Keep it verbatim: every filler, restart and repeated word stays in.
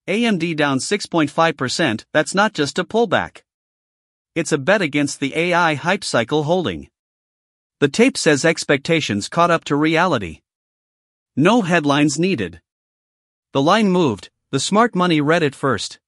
A M D down six point five percent. That's not just a pullback. It's a bet against the A I hype cycle holding. The tape says expectations caught up to reality. No headlines needed. The line moved, the smart money read it first.